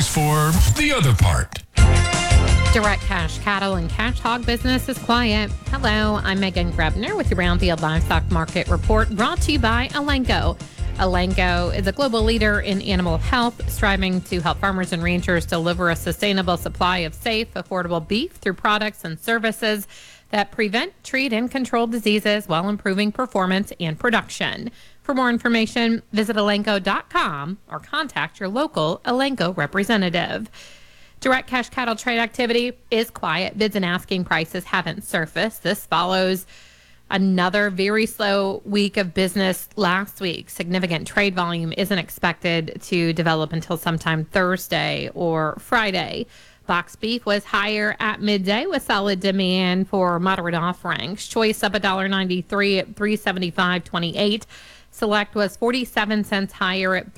pennies for the other part. Direct cash cattle and cash hog business is quiet. Hello, I'm Megan Grebner with your Brownfield Livestock Market Report, brought to you by Elanco. Elanco is a global leader in animal health, striving to help farmers and ranchers deliver a sustainable supply of safe, affordable beef through products and services that prevent, treat, and control diseases while improving performance and production. For more information, visit Elanco.com or contact your local Elanco representative. Direct cash cattle trade activity is quiet. Bids and asking prices haven't surfaced. This follows another very slow week of business last week. Significant trade volume isn't expected to develop until sometime Thursday or Friday. Box beef was higher at midday with solid demand for moderate offerings. Choice up $1.93 at $375.28. Select was 47 cents higher at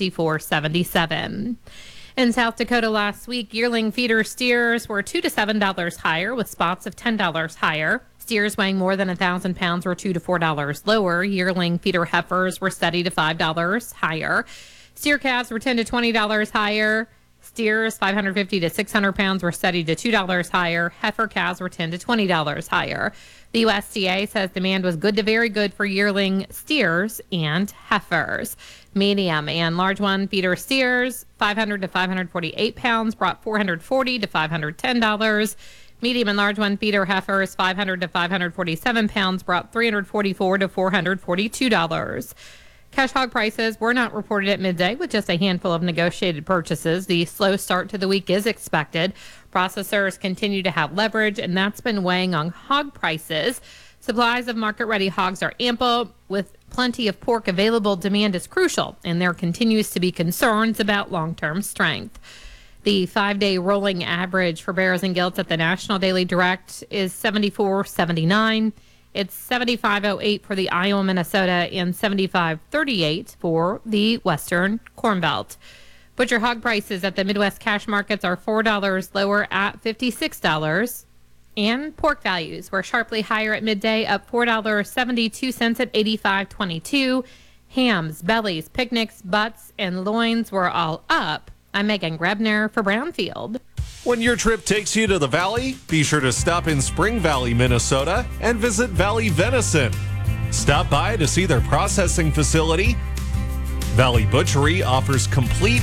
$354.77. In South Dakota last week, yearling feeder steers were $2 to $7 higher, with spots of $10 higher. Steers weighing more than 1,000 pounds were $2 to $4 lower. Yearling feeder heifers were steady to $5 higher. Steer calves were $10 to $20 higher. Steers 550 to 600 pounds were steady to $2 higher. Heifer calves were $10 to $20 higher. The USDA says demand was good to very good for yearling steers and heifers. Medium and large one feeder steers 500 to 548 pounds brought $440 to $510. Medium and large one feeder heifers 500 to 547 pounds brought $344 to $442. Cash hog prices were not reported at midday, with just a handful of negotiated purchases. The slow start to the week is expected. Processors continue to have leverage, and that's been weighing on hog prices. Supplies of market-ready hogs are ample. With plenty of pork available, demand is crucial, and there continues to be concerns about long-term strength. The 5-day rolling average for barrows and gilts at the National Daily Direct is 74.79. It's 75.08 for the Iowa, Minnesota, and 75.38 for the Western Corn Belt. Butcher hog prices at the Midwest cash markets are $4 lower at $56. And pork values were sharply higher at midday, up $4.72 at $85.22. Hams, bellies, picnics, butts, and loins were all up. I'm Megan Grebner for Brownfield. When your trip takes you to the Valley, be sure to stop in Spring Valley, Minnesota, and visit Valley Venison. Stop by to see their processing facility. Valley Butchery offers complete